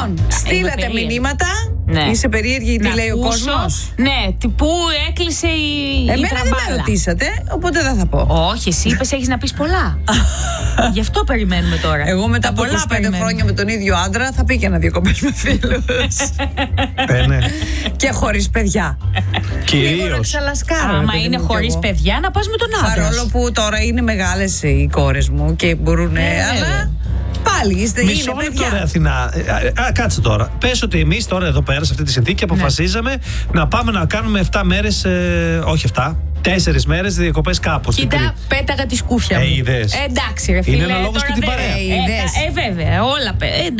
Λοιπόν, στείλατε μηνύματα. Ναι. Είσαι περίεργη τι λέει ο κόσμος. Ναι, πού έκλεισε η εμένα τραμπάλα. Δεν με ρωτήσατε, οπότε δεν θα πω. Όχι, εσύ είπες έχεις να πεις πολλά. Γι' αυτό περιμένουμε τώρα. Εγώ μετά από 25 χρόνια με τον ίδιο άντρα θα πήγαινα διακοπές με φίλους. Ναι. Και χωρίς παιδιά. Κυρίως. Άμα είναι χωρίς παιδιά, να πας με τον άντρα. Παρόλο που τώρα είναι μεγάλες οι κόρες μου και μπορούν. Αλλά πάλι είστε μισό λεπτό, ρε Αθηνά. Κάτσε τώρα. Πες ότι εμείς τώρα εδώ πέρα σε αυτή τη συνθήκη αποφασίζαμε να πάμε να κάνουμε 7 μέρες. Όχι 7. 4 μέρες διακοπές κάπου. Κοίτα, πέταγα τη σκούφια μου. Είδες. Εντάξει, ρε φίλε. Είναι αναλόγως και την παρέα. Βέβαια, όλα.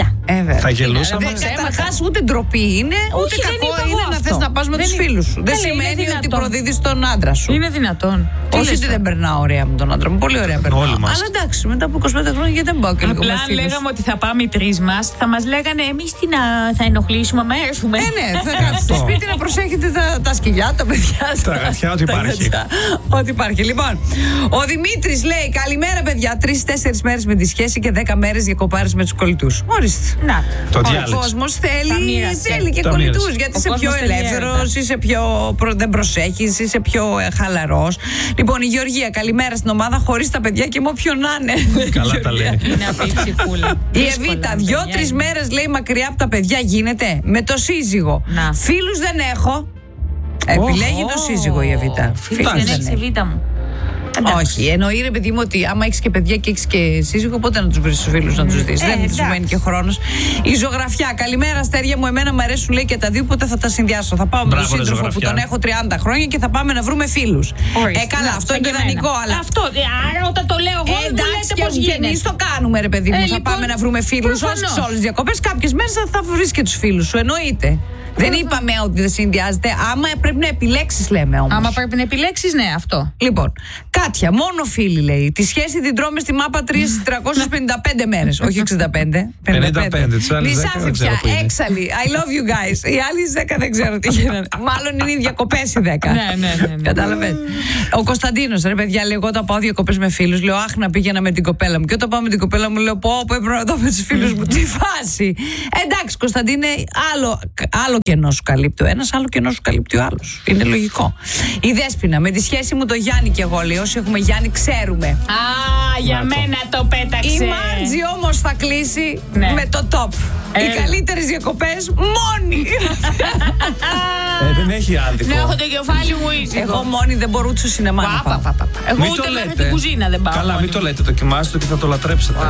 Θα γελούσαμε. Καταρχάς, ούτε ντροπή είναι, ούτε κακό είναι να θες να πας με τους φίλους σου. Δεν σημαίνει ότι προδίδεις τον άντρα σου. Είναι δυνατόν. Όχι ότι δεν περνάω ωραία με τον άντρα μου. Πολύ ωραία περνάω. Αλλά εντάξει, μετά από 25 χρόνια γιατί δεν πάω και λίγο με φίλους. Απλά λέγαμε ότι θα πάμε οι τρεις μας, θα μας λέγανε εμείς τι θα ενοχλήσουμε, άμα έρθουμε. Ναι, θα κάτσετε στο σπίτι να προσέχετε τα σκυλιά, τα παιδιά. Τα γατιά, ό,τι υπάρχει. Ό,τι υπάρχει. Λοιπόν, ο Δημήτρης λέει: καλημέρα, παιδιά. 3-4 μέρες με τη σχέση και 10 μέρες διακοπάρες με τους κολλητούς. Ορίστε. Να. Ο κόσμος θέλει και κολλητούς. Γιατί είσαι πιο ελεύθερος, είσαι πιο. Δεν προσέχεις, είσαι πιο χαλαρός. Λοιπόν, η Γεωργία, καλημέρα στην ομάδα χωρίς τα παιδιά και με όποιον να είναι. Καλά τα λέει. Είναι απίψικούλα. Η Εβίτα, 2-3 μέρες λέει μακριά από τα παιδιά γίνεται. Με το σύζυγο. Φίλους δεν έχω. Επιλέγει το σύζυγο η Εβίτα. Δεν έχεις Εβίτα μου. Όχι, εννοεί ρε παιδί μου ότι άμα έχεις και παιδιά και έχεις και σύζυγο, πότε να τους βρεις τους φίλους να τους δεις. Δεν σου μένει και χρόνος. Η Ζωγραφιά, καλημέρα αστέρια μου. Εμένα μου αρέσουν λέει και τα δύο, οπότε θα τα συνδυάσω. Θα πάω με τον σύντροφο που τον έχω 30 χρόνια και θα πάμε να βρούμε φίλους. Καλά, αυτό είναι ιδανικό, αλλά. Αυτό, άρα όταν το λέω εγώ, εντάξει, πώς γίνεται. Εμείς το κάνουμε, ρε παιδί μου. Θα πάμε να βρούμε φίλους. Όχι σε όλες τις διακοπές, κάποιες μέρες θα βρεις και τους φίλους σου. Εννοείται. Δεν είπαμε ότι δεν συνδυάζεται. Άμα πρέπει να επιλέξεις, λέμε όμως. Άμα πρέπει να επιλέξεις, ναι, αυτό. Λοιπόν, Κάτια, μόνο φίλοι λέει. Τη σχέση την τρώμε στη μάπα 355 μέρες. Όχι 65. 55. Μισάφι πια. Έξαλλοι. I love you guys. Οι άλλοι 10 δεν ξέρω τι γίνανε. Μάλλον είναι οι διακοπές οι 10. Ναι. Καταλαβαίνετε. Ο Κωνσταντίνος, ρε παιδιά, λέει: εγώ όταν πάω διακοπές με φίλους, λέω: αχ, να πήγαινα με την κοπέλα μου. Και όταν πάω με την κοπέλα μου, λέω: πω, έπρεπε να δω με τους φίλους μου. Τι φάση. Εντάξει, Κωνσταντίνε, άλλο κενό σου καλύπτει ο ένας, άλλο κενό σου καλύπτει ο άλλος. Είναι λογικό. Η Δέσποινα, με τη σχέση μου το Γιάννη και εγώ, λέει: όσοι έχουμε Γιάννη, ξέρουμε. Για μένα το πέταξε. Η Μάρτζη όμως θα κλείσει με το top. Οι καλύτερες διακοπές μόνη. Δεν έχει άδικο. Να έχω το κεφάλι μου ήσυχο. Εγώ μόνη δεν μπορώ ούτε στο σινεμά να πάω. Εγώ ούτε μέχρι την κουζίνα δεν πάω. Καλά, μην το λέτε, δοκιμάστε το και θα το λατρέψετε.